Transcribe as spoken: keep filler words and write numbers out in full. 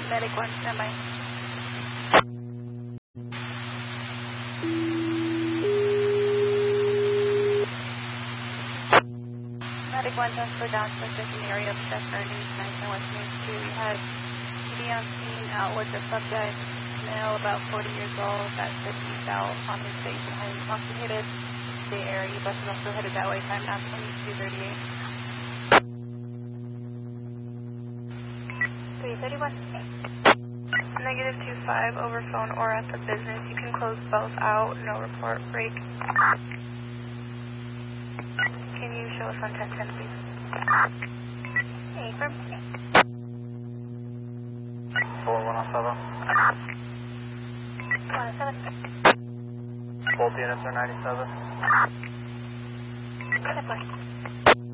Medic one, stand by. Medic one, transfer down to the second area of Chestnut News, nineteen West Main Street. We had P D on scene out with the subject, male, about forty years old, got fifty south on his face and highly intoxicated. The area, bus is also headed that way, time now twenty-two thirty-eight. three thirty-one. Negative two five, over phone or at the business. You can close both out, no report, break. Can you show us on ten ten, please? Affirm. four one oh seven. one oh seven. Both units are ninety-seven. Good,